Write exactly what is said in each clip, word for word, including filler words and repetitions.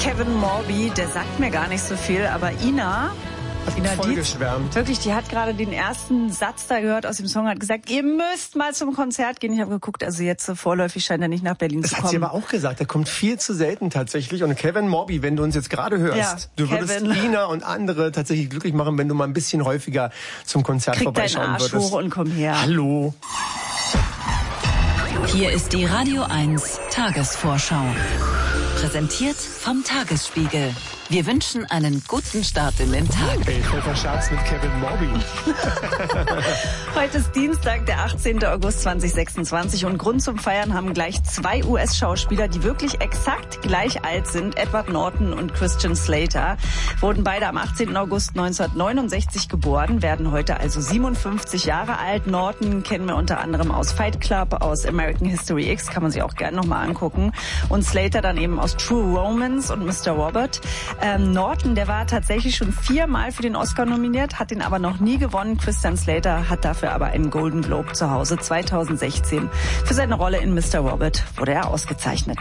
Kevin Morby, der sagt mir gar nicht so viel, aber Ina... Ina voll geschwärmt. Wirklich, die hat gerade den ersten Satz da gehört aus dem Song, hat gesagt, ihr müsst mal zum Konzert gehen. Ich habe geguckt, also jetzt so vorläufig scheint er nicht nach Berlin das zu kommen. Das hat sie aber auch gesagt, er kommt viel zu selten tatsächlich. Und Kevin Morby, wenn du uns jetzt gerade hörst, ja, du würdest Kevin. Ina und andere tatsächlich glücklich machen, wenn du mal ein bisschen häufiger zum Konzert Krieg vorbeischauen deinen Arsch würdest. Hoch und komm her. Hallo. Hier ist die Radio eins Tagesvorschau. Präsentiert vom Tagesspiegel. Wir wünschen einen guten Start in den Tag. Hey, voll verscherzt mit Kevin Morby. Heute ist Dienstag, der achtzehnten August zweitausendsechsundzwanzig und Grund zum Feiern haben gleich zwei U S-Schauspieler, die wirklich exakt gleich alt sind. Edward Norton und Christian Slater wurden beide am achtzehnten August neunzehnhundertneunundsechzig geboren, werden heute also siebenundfünfzig Jahre alt. Norton kennen wir unter anderem aus Fight Club, aus American History X, kann man sich auch gerne nochmal angucken. Und Slater dann eben aus True Romance und Mister Robert. Ähm, Norton, der war tatsächlich schon viermal für den Oscar nominiert, hat ihn aber noch nie gewonnen. Christian Slater hat dafür aber einen Golden Globe zu Hause. zweitausendsechzehn für seine Rolle in Mister Robert wurde er ausgezeichnet.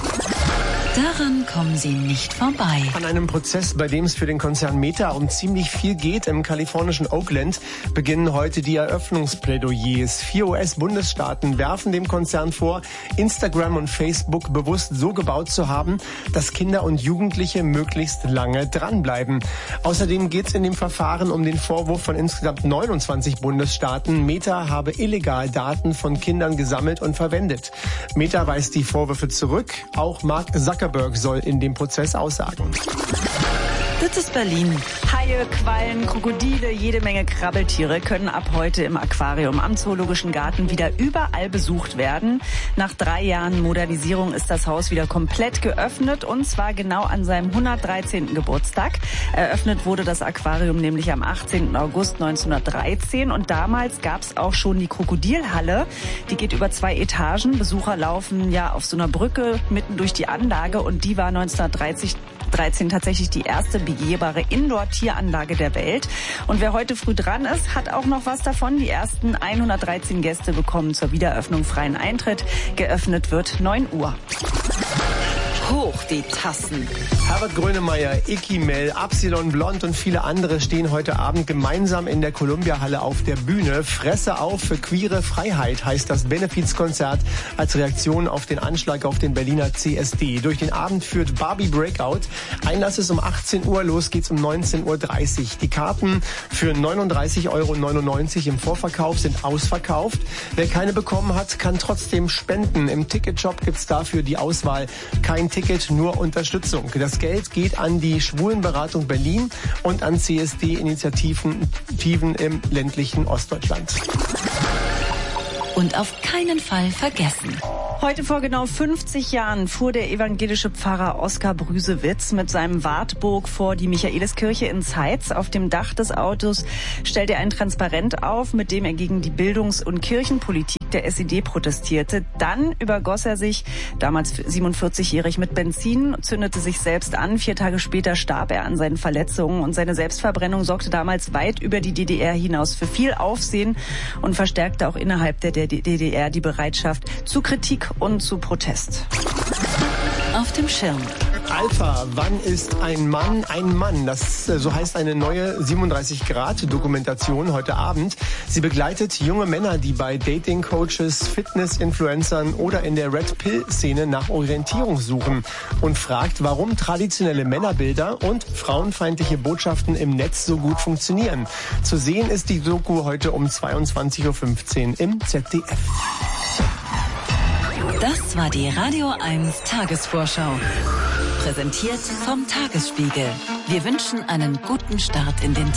Daran kommen Sie nicht vorbei. An einem Prozess, bei dem es für den Konzern Meta um ziemlich viel geht, im kalifornischen Oakland, beginnen heute die Eröffnungsplädoyers. Vier U S-Bundesstaaten werfen dem Konzern vor, Instagram und Facebook bewusst so gebaut zu haben, dass Kinder und Jugendliche möglichst lange dranbleiben. Außerdem geht es in dem Verfahren um den Vorwurf von insgesamt neunundzwanzig Bundesstaaten, Meta habe illegal Daten von Kindern gesammelt und verwendet. Meta weist die Vorwürfe zurück. Auch Mark Zuckerberg soll in dem Prozess aussagen. Das ist Berlin. Haie, Quallen, Krokodile, jede Menge Krabbeltiere können ab heute im Aquarium am Zoologischen Garten wieder überall besucht werden. Nach drei Jahren Modernisierung ist das Haus wieder komplett geöffnet und zwar genau an seinem hundertdreizehnten Geburtstag. Eröffnet wurde das Aquarium nämlich am achtzehnten August neunzehnhundertdreizehn und damals gab es auch schon die Krokodilhalle. Die geht über zwei Etagen. Besucher laufen ja auf so einer Brücke mitten durch die Anlage und die war neunzehnhundertdreizehn tatsächlich die erste begehbare Indoor-Tieranlage der Welt. Und wer heute früh dran ist, hat auch noch was davon. Die ersten hundertdreizehn Gäste bekommen zur Wiedereröffnung freien Eintritt. Geöffnet wird neun Uhr. Hoch die Tassen. Herbert Grönemeyer, Icky Mel, Absilon Blond und viele andere stehen heute Abend gemeinsam in der Columbia-Halle auf der Bühne. Fresse auf für queere Freiheit heißt das Benefizkonzert als Reaktion auf den Anschlag auf den Berliner C S D. Durch den Abend führt Barbie Breakout. Einlass ist um achtzehn Uhr, los geht's um neunzehn Uhr dreißig. Die Karten für neununddreißig Euro neunundneunzig im Vorverkauf sind ausverkauft. Wer keine bekommen hat, kann trotzdem spenden. Im Ticketshop gibt's dafür die Auswahl kein Ticket, nur Unterstützung. Das Geld geht an die Schwulenberatung Berlin und an C S D-Initiativen im ländlichen Ostdeutschland. Und auf keinen Fall vergessen. Heute vor genau fünfzig Jahren fuhr der evangelische Pfarrer Oskar Brüsewitz mit seinem Wartburg vor die Michaeliskirche in Zeitz. Auf dem Dach des Autos stellte er ein Transparent auf, mit dem er gegen die Bildungs- und Kirchenpolitik der S E D protestierte. Dann übergoss er sich, damals siebenundvierzigjährig, mit Benzin, zündete sich selbst an. Vier Tage später starb er an seinen Verletzungen und seine Selbstverbrennung sorgte damals weit über die D D R hinaus für viel Aufsehen und verstärkte auch innerhalb der D D R die Bereitschaft zu Kritik und zu Protest. Auf dem Schirm. Alpha, wann ist ein Mann ein Mann? Das so heißt eine neue siebenunddreißig Grad Dokumentation heute Abend. Sie begleitet junge Männer, die bei Dating-Coaches, Fitness-Influencern oder in der Red-Pill-Szene nach Orientierung suchen und fragt, warum traditionelle Männerbilder und frauenfeindliche Botschaften im Netz so gut funktionieren. Zu sehen ist die Doku heute um zweiundzwanzig Uhr fünfzehn im Z D F. Das war die Radio eins Tagesvorschau. Präsentiert vom Tagesspiegel. Wir wünschen einen guten Start in den Tag.